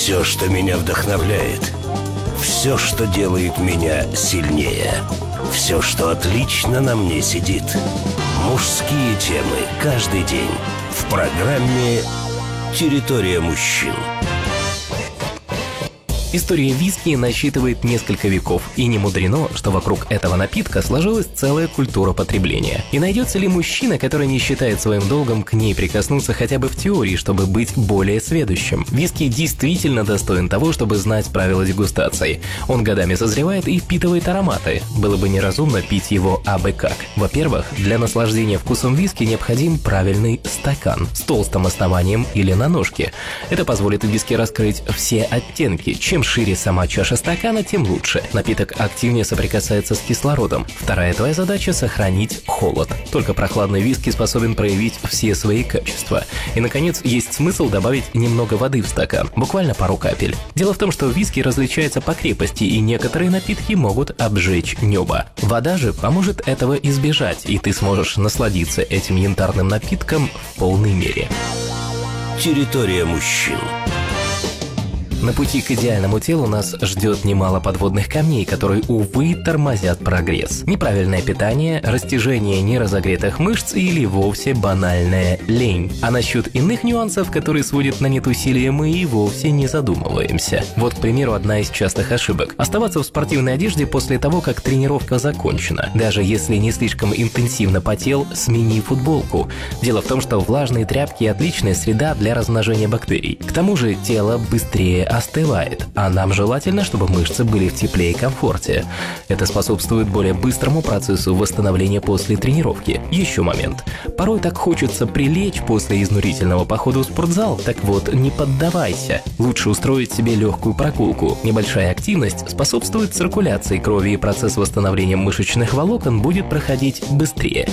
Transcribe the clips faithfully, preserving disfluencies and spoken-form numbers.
Все, что меня вдохновляет. Все, что делает меня сильнее. Все, что отлично на мне сидит. Мужские темы каждый день в программе «Территория мужчин». История виски насчитывает несколько веков, и не мудрено, что вокруг этого напитка сложилась целая культура потребления. И найдется ли мужчина, который не считает своим долгом к ней прикоснуться хотя бы в теории, чтобы быть более сведущим? Виски действительно достоин того, чтобы знать правила дегустации. Он годами созревает и впитывает ароматы. Было бы неразумно пить его абы как. Во-первых, для наслаждения вкусом виски необходим правильный стакан с толстым основанием или на ножке. Это позволит виски раскрыть все оттенки. Чем шире сама чаша стакана, тем лучше. Напиток активнее соприкасается с кислородом. Вторая твоя задача – сохранить холод. Только прохладный виски способен проявить все свои качества. И, наконец, есть смысл добавить немного воды в стакан, буквально пару капель. Дело в том, что виски различается по крепости, и некоторые напитки могут обжечь небо. Вода же поможет этого избежать, и ты сможешь насладиться этим янтарным напитком в полной мере. Территория мужчин. На пути к идеальному телу нас ждет немало подводных камней, которые, увы, тормозят прогресс. Неправильное питание, растяжение неразогретых мышц или вовсе банальная лень. А насчет иных нюансов, которые сводят на нет усилия, мы и вовсе не задумываемся. Вот, к примеру, одна из частых ошибок. Оставаться в спортивной одежде после того, как тренировка закончена. Даже если не слишком интенсивно потел, смени футболку. Дело в том, что влажные тряпки – отличная среда для размножения бактерий. К тому же тело быстрее остывает, а нам желательно, чтобы мышцы были в тепле и комфорте. Это способствует более быстрому процессу восстановления после тренировки. Еще момент. Порой так хочется прилечь после изнурительного похода в спортзал, так вот, не поддавайся. Лучше устроить себе легкую прогулку. Небольшая активность способствует циркуляции крови, и процесс восстановления мышечных волокон будет проходить быстрее.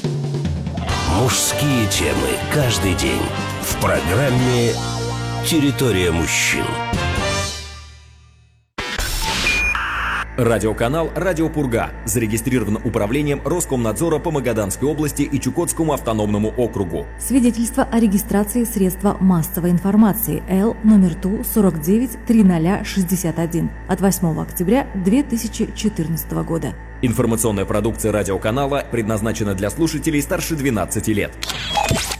Мужские темы каждый день в программе «Территория мужчин». Радиоканал «Радио Пурга» зарегистрирован управлением Роскомнадзора по Магаданской области и Чукотскому автономному округу. Свидетельство о регистрации средства массовой информации Л номер Ту сорок девять триста шестьдесят один от восьмого октября две тысячи четырнадцатого года. Информационная продукция радиоканала предназначена для слушателей старше двенадцати лет.